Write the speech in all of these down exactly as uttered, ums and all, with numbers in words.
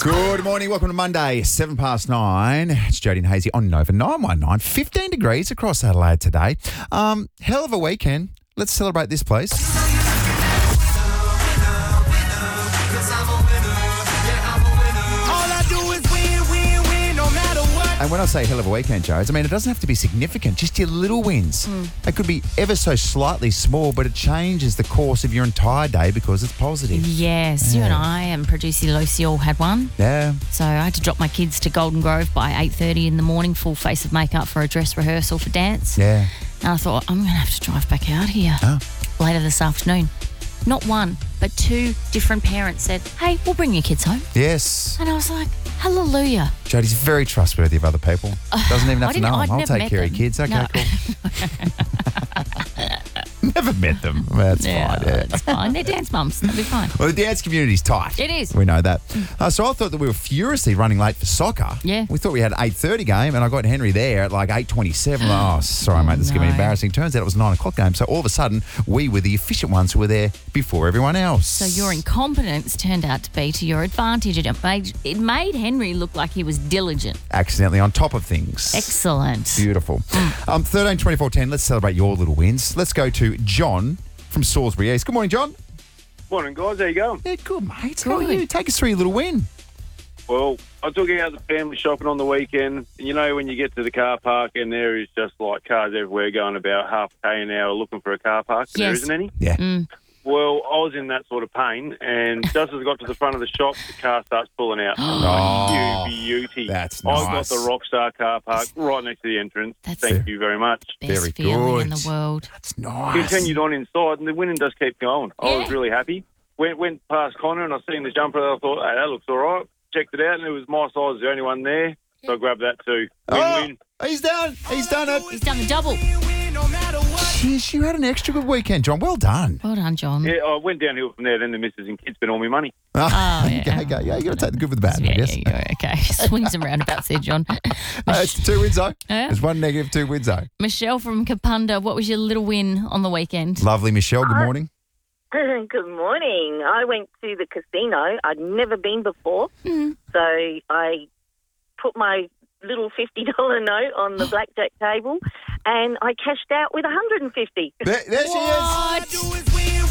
Good morning. Welcome to Monday, seven past nine. It's Jody and Hazy on Nova nine one nine. fifteen degrees across Adelaide today. Um, hell of a weekend. Let's celebrate this place. And when I say hell of a weekend, Jodes, I mean, it doesn't have to be significant, just your little wins. Mm. It could be ever so slightly small, but it changes the course of your entire day because it's positive. Yes, yeah. You and I and producer Lucy all had one. Yeah. So I had to drop my kids to Golden Grove by eight thirty in the morning, full face of makeup for a dress rehearsal for dance. Yeah. And I thought, I'm going to have to drive back out here oh. later this afternoon. Not one, but two different parents said, hey, we'll bring your kids home. Yes. And I was like, hallelujah. Jody's very trustworthy of other people. Doesn't even have to know them. I'd I'll never take care them. of your kids. Okay, no. cool. Never met them. That's yeah, fine. Yeah, that's fine. They're dance mums. They'll be fine. Well, the dance community's tight. It is. We know that. Uh, so I thought that we were furiously running late for soccer. Yeah. We thought we had an eight thirty game, and I got Henry there at like eight twenty-seven. Oh, sorry, mate. This is going to be No. embarrassing. Turns out it was a nine o'clock game. So all of a sudden, we were the efficient ones who were there before everyone else. So your incompetence turned out to be to your advantage. It made, it made Henry look like he was diligent. Accidentally on top of things. Excellent. Beautiful. Um, thirteen twenty-four ten. Let's celebrate your little wins. Let's go to John from Salisbury East. Good morning, John. Morning, guys. How you going? Yeah, good, mate. How are Good. you? Take us through your little win. Well, I took out the family shopping on the weekend. And you know, when you get to the car park and there is just like cars everywhere going about half a k an hour looking for a car park, and there Yes. isn't any. Yeah. Mm. Well, I was in that sort of pain, and just as I got to the front of the shop, the car starts pulling out. Oh, You beauty. that's I got nice. the Rockstar car park right next to the entrance. That's Thank you very much. Best Very feeling in good. the world. That's nice. Continued on inside, and the winning does keep going. I was Yeah. really happy. Went went past Connor, and I seen the jumper. I thought, hey, that looks all right. Checked it out, and it was my size, the only one there. So I grabbed that too. Win-win. Oh, he's done. He's done it. He's done the double. Jeez, you had an extra good weekend, John. Well done. Well done, John. Yeah, I went downhill from there. Then the missus and kids spent all my money. Oh, yeah. Okay, okay. Yeah, you got to take the good with the bad, I Yeah, guess. yeah, yeah, okay. Swings and roundabouts there, John. Uh, it's two wins, though. Yeah. It's one negative, two wins, though. Michelle from Kapunda, what was your little win on the weekend? Lovely, Michelle. Good morning. Good morning. I went to the casino. I'd never been before. Mm. So I put my little fifty dollars note on the blackjack table and I cashed out with one hundred fifty. There, there she What? is.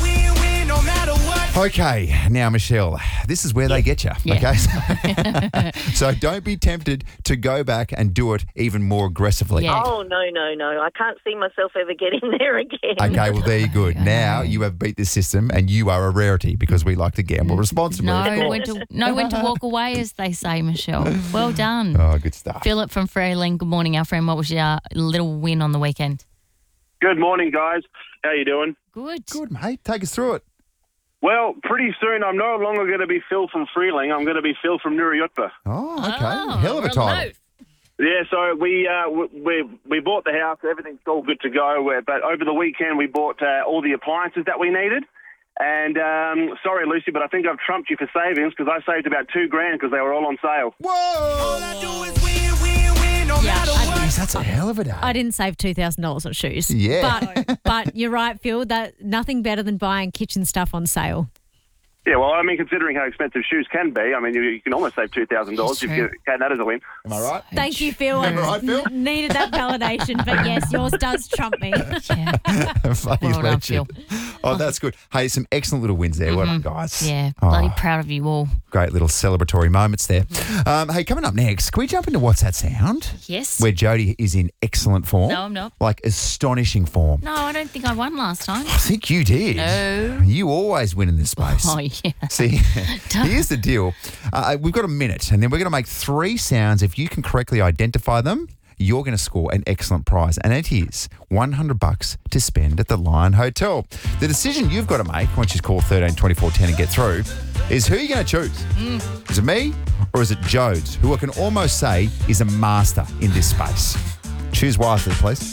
Okay, now, Michelle, this is where they get you, Yeah. okay? So don't be tempted to go back and do it even more aggressively. Yeah. Oh, no, no, no. I can't see myself ever getting there again. Okay, well, there you go. Now you have beat the system and you are a rarity because we like to gamble responsibly. Know when to, know when to walk away, as they say, Michelle. Well done. Oh, good stuff. Philip from Fairlane, good morning, our friend. What was your little win on the weekend? Good morning, guys. How you doing? Good. Good, mate. Take us through it. Well, pretty soon I'm no longer going to be Phil from Freeling. I'm going to be Phil from Nurayutpa. Oh, okay. Oh, Hell of a title. remote. Yeah, so we uh, we we bought the house. Everything's all good to go. uh, But over the weekend we bought uh, all the appliances that we needed. And um, sorry, Lucy, but I think I've trumped you for savings because I saved about two grand because they were all on sale. Whoa! Yeah, I- Jeez, that's a hell of a day. I didn't save two thousand dollars on shoes. Yeah. But, but you're right, Phil, that nothing better than buying kitchen stuff on sale. Yeah, well, I mean, considering how expensive shoes can be, I mean, you, you can almost save two thousand dollars if That's you count that as a win. Am I right? Thank you, Phil. I Am I right, Phil? needed that validation, but yes, yours does trump me. yeah. Funny Well done, legend. Oh, that's good. Hey, some excellent little wins there. Well done, guys. Mm-hmm. Yeah, Oh, bloody proud of you all. great little celebratory moments there. Um, hey, coming up next, can we jump into What's That Sound? Yes. Where Jody is in excellent form. No, I'm not. Like astonishing form. No, I don't think I won last time. I think you did. No. You always win in this space. Oh, yeah. See, here's the deal. Uh, we've got a minute, and then we're going to make three sounds. If you can correctly identify them, you're going to score an excellent prize, and it is one hundred bucks to spend at the Lion Hotel. The decision you've got to make once you call thirteen twenty-four ten and get through is who you're going to choose. Mm. Is it me or is it Jodes, who I can almost say is a master in this space? Choose wisely, please.